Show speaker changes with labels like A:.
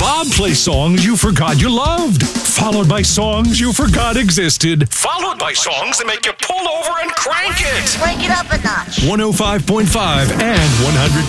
A: Bob plays songs you forgot you loved, followed by songs you forgot existed, followed by songs that make you pull over and crank it.
B: Crank it up a notch.
A: 105.5 and 100.